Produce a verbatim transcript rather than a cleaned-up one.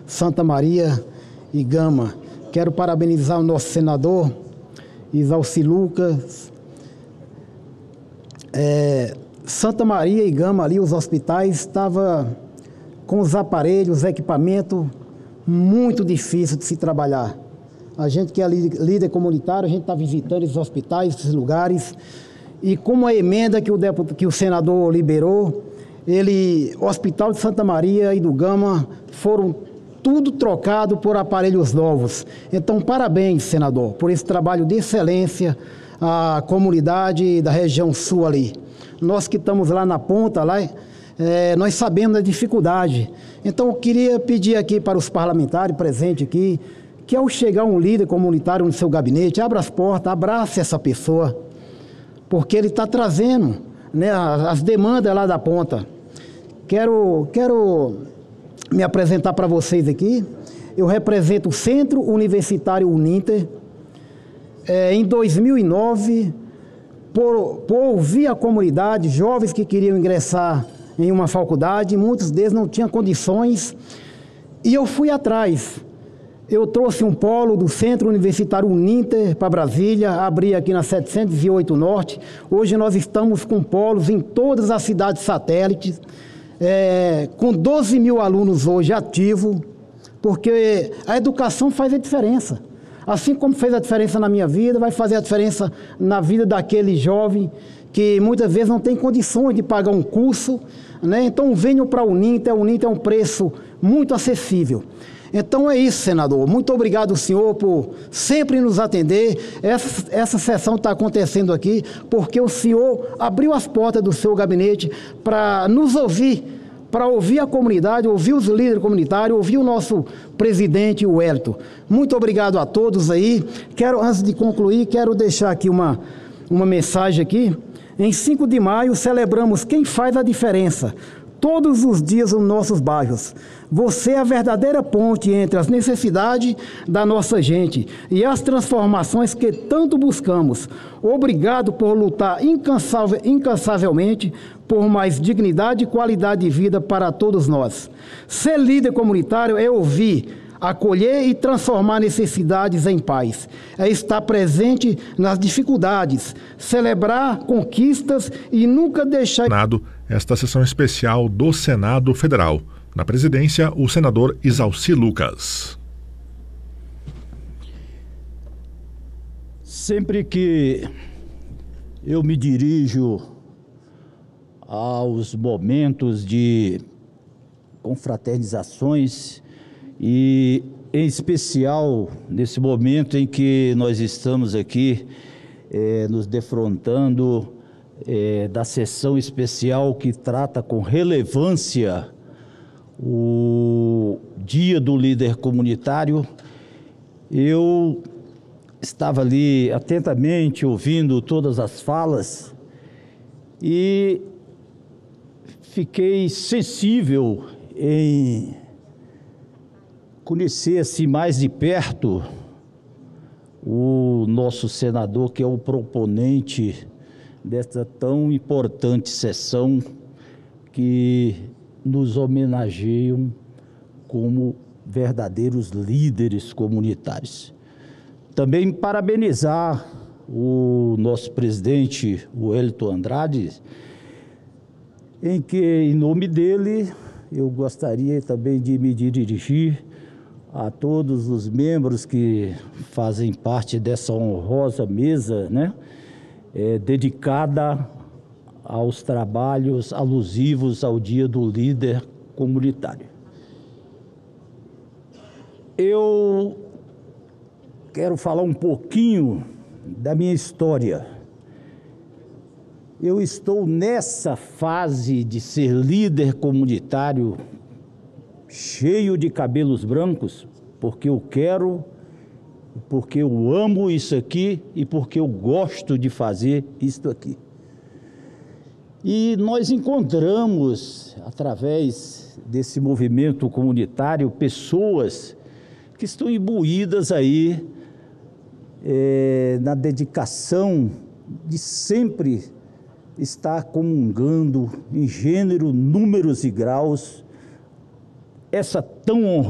Santa Maria e Gama. Quero parabenizar o nosso senador, Isalci Lucas. É, Santa Maria e Gama ali, os hospitais, estavam com os aparelhos, os equipamentos, muito difícil de se trabalhar. A gente que é líder comunitário, a gente está visitando esses hospitais, esses lugares, e como a emenda que o, deputado, que o senador liberou, ele, o Hospital de Santa Maria e do Gama foram tudo trocado por aparelhos novos. Então, parabéns, senador, por esse trabalho de excelência à comunidade da região sul ali. Nós que estamos lá na ponta, lá, é, nós sabemos da dificuldade. Então, eu queria pedir aqui para os parlamentares presentes aqui, que ao chegar um líder comunitário no seu gabinete, abra as portas, abrace essa pessoa, porque ele está trazendo, né, as demandas lá da ponta. Quero, quero me apresentar para vocês aqui. Eu represento o Centro Universitário Uninter. É, em dois mil e nove, por, por ouvir a comunidade, jovens que queriam ingressar em uma faculdade, muitos deles não tinham condições, e eu fui atrás. Eu trouxe um polo do Centro Universitário Uninter para Brasília, abri aqui na setecentos e oito Norte. Hoje nós estamos com polos em todas as cidades satélites, é, com doze mil alunos hoje ativos, porque a educação faz a diferença. Assim como fez a diferença na minha vida, vai fazer a diferença na vida daquele jovem que muitas vezes não tem condições de pagar um curso, né? Então venham para a Uninter, a Uninter é um preço muito acessível. Então é isso, senador. Muito obrigado, senhor, por sempre nos atender. Essa, essa sessão está acontecendo aqui porque o senhor abriu as portas do seu gabinete para nos ouvir, para ouvir a comunidade, ouvir os líderes comunitários, ouvir o nosso presidente, o Wellington. Muito obrigado a todos aí. Quero, antes de concluir, quero deixar aqui uma, uma mensagem aqui. Em cinco de maio, celebramos Quem Faz a Diferença, todos os dias nos nossos bairros. Você é a verdadeira ponte entre as necessidades da nossa gente e as transformações que tanto buscamos. Obrigado por lutar incansável, incansavelmente por mais dignidade e qualidade de vida para todos nós. Ser líder comunitário é ouvir, acolher e transformar necessidades em paz. É estar presente nas dificuldades, celebrar conquistas e nunca deixar... Esta sessão especial do Senado Federal. Na presidência, o senador Isalci Lucas. Sempre que eu me dirijo aos momentos de confraternizações e, em especial, nesse momento em que nós estamos aqui eh, nos defrontando eh, da sessão especial que trata com relevância o Dia do Líder Comunitário, eu estava ali atentamente ouvindo todas as falas e fiquei sensível em conhecer assim mais de perto o nosso senador, que é o proponente desta tão importante sessão que nos homenageiam como verdadeiros líderes comunitários. Também parabenizar o nosso presidente, o Wellington Andrade, em que, em nome dele, eu gostaria também de me dirigir a todos os membros que fazem parte dessa honrosa mesa, né, é, dedicada aos trabalhos alusivos ao Dia do Líder Comunitário. Eu quero falar um pouquinho da minha história. Eu estou nessa fase de ser líder comunitário, cheio de cabelos brancos, porque eu quero, porque eu amo isso aqui e porque eu gosto de fazer isto aqui. E nós encontramos, através desse movimento comunitário, pessoas que estão imbuídas aí é, na dedicação de sempre estar comungando em gênero, números e graus essa tão honrosa